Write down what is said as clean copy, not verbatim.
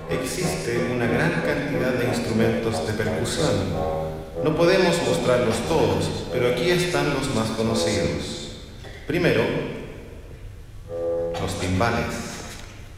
existe una gran cantidad de instrumentos de percusión. No podemos mostrarlos todos, pero aquí están los más conocidos. Primero, los timbales.